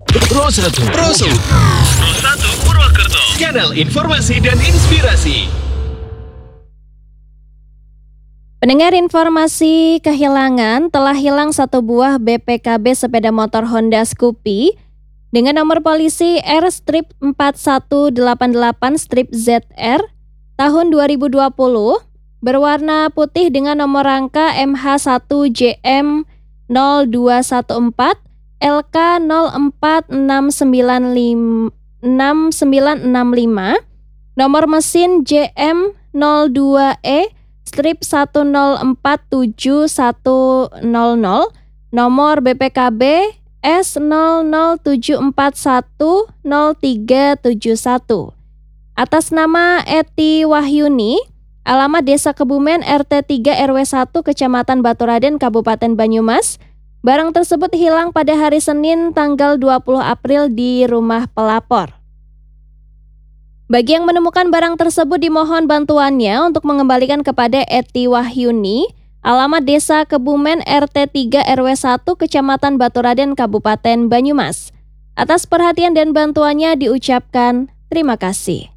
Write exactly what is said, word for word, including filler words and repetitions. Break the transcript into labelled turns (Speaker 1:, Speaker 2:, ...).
Speaker 1: Pro satu. Pro satu. Pro satu Purwokerto. Kanal informasi dan inspirasi.
Speaker 2: Pendengar, informasi kehilangan, telah hilang satu buah B P K B sepeda motor Honda Scoopy dengan nomor polisi R empat satu delapan delapan Z R tahun dua ribu dua puluh, berwarna putih dengan nomor rangka M H satu J M nol dua satu empat L K nol empat enam sembilan enam lima, nomor mesin J M nol dua E satu nol empat tujuh satu nol nol, nomor B P K B S nol nol tujuh empat satu nol tiga tujuh satu. Atas nama Eti Wahyuni, alamat Desa Kebumen, R T tiga R W satu, Kecamatan Baturaden, Kabupaten Banyumas. Barang tersebut hilang pada hari Senin tanggal dua puluh April di rumah pelapor. Bagi yang menemukan barang tersebut, dimohon bantuannya untuk mengembalikan kepada Eti Wahyuni, alamat Desa Kebumen, R T tiga R W satu, Kecamatan Baturaden, Kabupaten Banyumas. Atas perhatian dan bantuannya diucapkan terima kasih.